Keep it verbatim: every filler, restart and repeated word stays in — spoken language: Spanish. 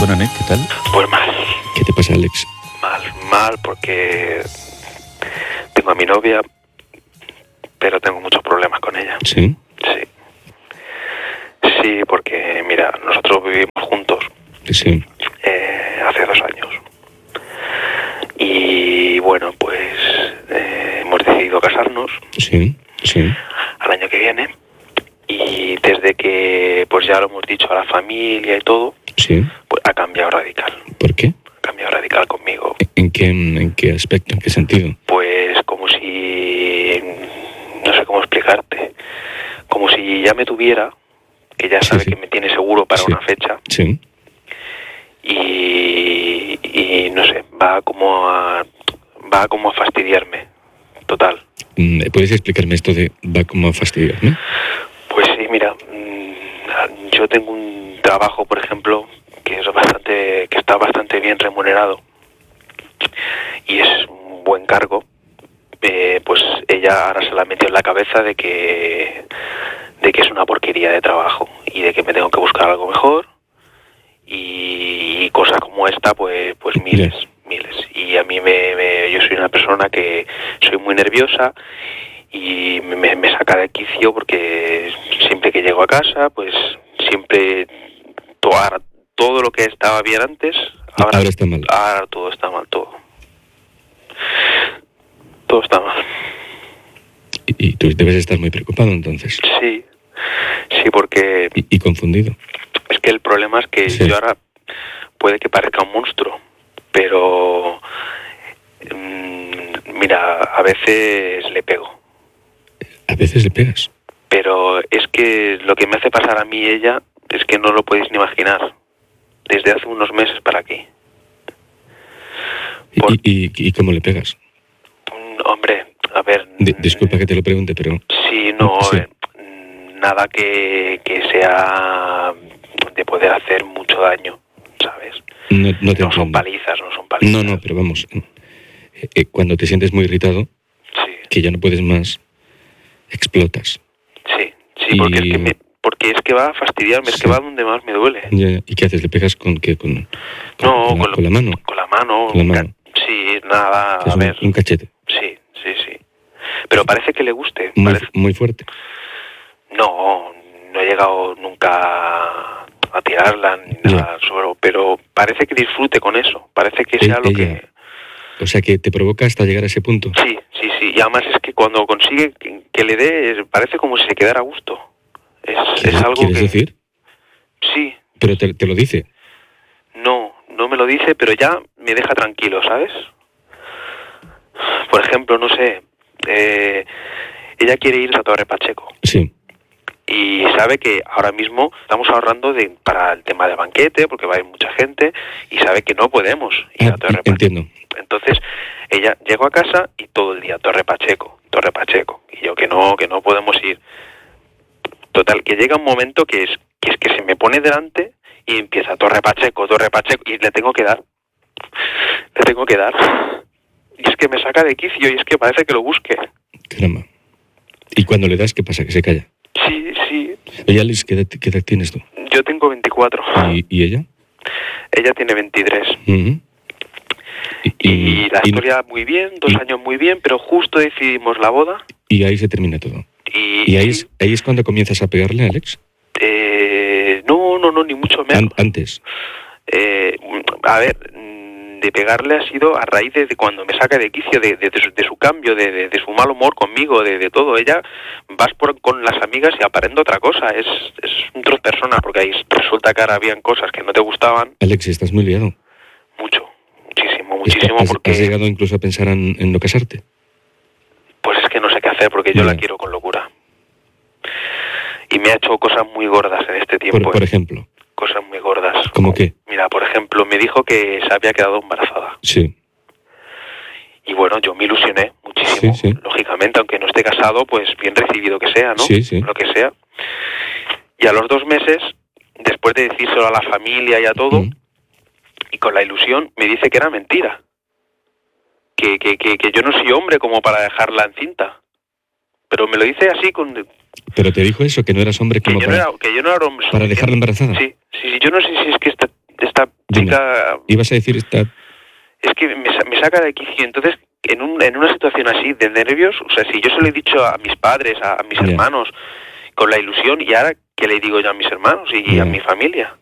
Bueno, Nick, ¿qué tal? Pues mal. ¿Qué te pasa, Alex? Mal, mal porque tengo a mi novia, pero tengo muchos problemas con ella. ¿Sí? Sí. Sí, porque, mira, nosotros vivimos juntos. Sí. Eh, hace dos años. Y bueno, pues eh, hemos decidido casarnos. Sí, sí. Al año que viene. Y desde que pues ya lo hemos dicho a la familia y todo, Sí. pues ha cambiado radical. ¿Por qué? Ha cambiado radical conmigo. ¿En qué, en qué aspecto? ¿En qué sentido? Pues como si... no sé cómo explicarte. Como si ya me tuviera, que ya sabe Sí, sí. que me tiene seguro para Sí. una fecha. Sí. Y, y no sé, va como a... va como a fastidiarme. Total. Mm, ¿Puedes explicarme esto de va como a fastidiarme? Pues sí, mira, mmm, yo tengo un trabajo, por ejemplo, que es bastante, que está bastante bien remunerado y es un buen cargo. Eh, pues ella ahora se la metió en la cabeza de que de que es una porquería de trabajo y de que me tengo que buscar algo mejor y, y cosas como esta, pues pues miles, miles. Y a mí me, me yo soy una persona que soy muy nerviosa. Y me, me saca de quicio porque siempre que llego a casa, pues siempre todo, todo lo que estaba bien antes, ahora, Ahora está mal. Ahora todo está mal, todo. Todo está mal. Y, y tú debes estar muy preocupado entonces. Sí, sí, porque... Y, y confundido. Es que el problema es que sí. Yo ahora puede que parezca un monstruo, pero... Mmm, mira, a veces le pego. A veces le pegas. Pero es que lo que me hace pasar a mí ella es que no lo podéis ni imaginar. Desde hace unos meses para aquí. Por... ¿Y, y, ¿Y cómo le pegas? Hombre, a ver... D- disculpa que te lo pregunte, pero... Sí, no... Sí. Eh, nada que, que sea de poder hacer mucho daño, ¿sabes? No, no, te no son palizas, no son palizas. No, no, pero vamos... Eh, cuando te sientes muy irritado, sí. Que ya no puedes más... explotas. Sí, sí, porque, y... es que me, porque es que va a fastidiarme, sí. Es que va donde más me duele. Ya, ¿y qué haces? ¿Le pegas con qué? ¿Con, con, no, con, la, con, con la mano? Con la mano. Con la mano. Sí, nada, a un, ver. Un cachete. Sí, sí, sí. Pero parece que le guste. Muy, parece... muy fuerte. No, no he llegado nunca a tirarla ni nada al suelo, pero parece que disfrute con eso. Parece que sea e- lo ella. que... O sea, que te provoca hasta llegar a ese punto. Sí, sí, sí. Y además es que cuando consigue que, que le dé, parece como si se quedara a gusto. Es, es algo ¿Quieres que... decir? Sí. Pero te, te lo dice. No, no me lo dice, pero ya me deja tranquilo, ¿sabes? Por ejemplo, no sé, eh, ella quiere ir a Torre Pacheco. Sí. Y sabe que ahora mismo estamos ahorrando de, para el tema del banquete, porque va a ir mucha gente, y sabe que no podemos ir ah, a Torre Pacheco. Entiendo. Entonces, ella llegó a casa y todo el día, Torre Pacheco, Torre Pacheco. Y yo que no, que no podemos ir. Total, que llega un momento que es que, es que se me pone delante y empieza Torre Pacheco, Torre Pacheco, y le tengo que dar. Le tengo que dar. Y es que me saca de quicio y es que parece que lo busque. Caramba. ¿Y cuando le das, qué pasa? ¿Que se calla? Sí, sí. Oye, Alice, ¿qué edad, qué edad tienes tú? Yo tengo veinticuatro. ¿Y, y ella? Ella tiene veintitrés. Uh-huh. Y, y, y la y, historia muy bien, dos y, años muy bien, pero justo decidimos la boda. Y ahí se termina todo. Y, ¿Y ahí, es, ahí es cuando comienzas a pegarle, Alex? Eh, no, no, no, ni mucho menos. An- antes. Eh, a ver, de pegarle ha sido a raíz de, de cuando me saca de quicio, de, de, de, su, de su cambio, de, de, de su mal humor conmigo, de, de todo. Ella, vas por con las amigas y aparenta otra cosa. Es, es otra persona, porque ahí resulta que ahora habían cosas que no te gustaban. Alex, estás muy liado. Mucho, muchísimo, muchísimo. ¿Has, porque ¿Has llegado incluso a pensar en, en no casarte? Pues es que no sé qué hacer, porque yo Mira. la quiero con locura. Y me ha hecho cosas muy gordas en este tiempo. Por, por ¿eh? ejemplo. Cosas muy gordas. ¿Cómo qué? Mira, por ejemplo, me dijo que se había quedado embarazada. Sí. Y bueno, yo me ilusioné muchísimo. Sí, sí. Lógicamente, aunque no esté casado, pues bien recibido que sea, ¿no? Sí, sí. Lo que sea. Y a los dos meses, después de decírselo a la familia y a todo, mm. y con la ilusión, me dice que era mentira. Que, que, que, que yo no soy hombre como para dejarla encinta. Pero me lo dice así con... ¿Pero te dijo eso? ¿Que no eras hombre como que yo para, no era, que yo no era hombre para dejarla embarazada? Sí, sí, sí, yo no sé si es que está, está chica... ¿Ibas a decir esta...? Es que me, me saca de quicio. Entonces, en, un, en una situación así de nervios, o sea, si yo se lo he dicho a mis padres, a, a mis yeah. hermanos, con la ilusión, y ahora, ¿qué le digo yo a mis hermanos y, yeah. y a mi familia?